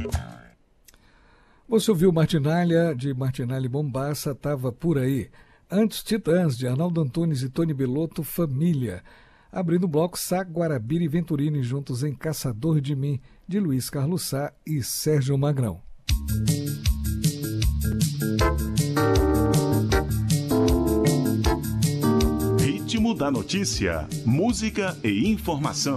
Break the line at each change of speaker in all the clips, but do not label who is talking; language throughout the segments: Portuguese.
Você ouviu Martinália, de Martinalha e Bombaça, Tava Por Aí. Antes, Titãs, de Arnaldo Antunes e Tony Bellotto, Família. Abrindo o bloco, Sá, Guarabira e Venturini juntos em Caçador de Mim, de Luiz Carlos Sá e Sérgio Magrão.
Ritmo da notícia, música e informação.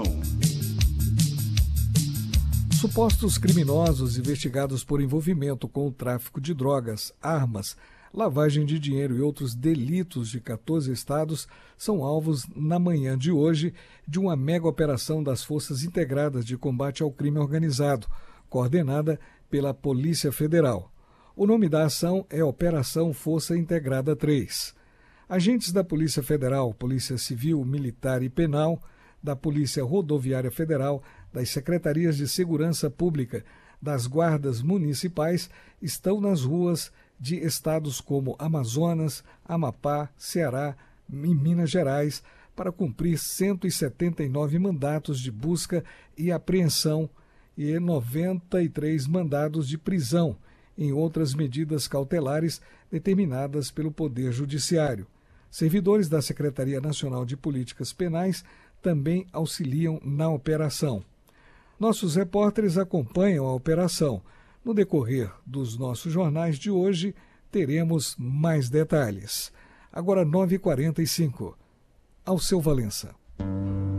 Supostos criminosos investigados por envolvimento com o tráfico de drogas, armas, lavagem de dinheiro e outros delitos de 14 estados são alvos, na manhã de hoje, de uma mega operação das Forças Integradas de Combate ao Crime Organizado, coordenada pela Polícia Federal. O nome da ação é Operação Força Integrada 3. Agentes da Polícia Federal, Polícia Civil, Militar e Penal, da Polícia Rodoviária Federal, das Secretarias de Segurança Pública, das Guardas Municipais estão nas ruas de estados como Amazonas, Amapá, Ceará e Minas Gerais para cumprir 179 mandatos de busca e apreensão e 93 mandados de prisão em outras medidas cautelares determinadas pelo Poder Judiciário. Servidores da Secretaria Nacional de Políticas Penais também auxiliam na operação. Nossos repórteres acompanham a operação. No decorrer dos nossos jornais de hoje, teremos mais detalhes. Agora 9h45. Alceu Valença.